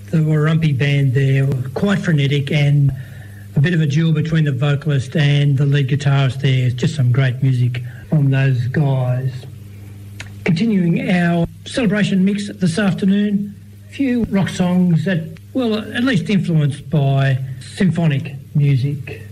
the Warumpi band there, quite frenetic and a bit of a duel between the vocalist and the lead guitarist there. Just some great music from those guys. Continuing our celebration mix this afternoon, a few rock songs that, well, at least influenced by symphonic music.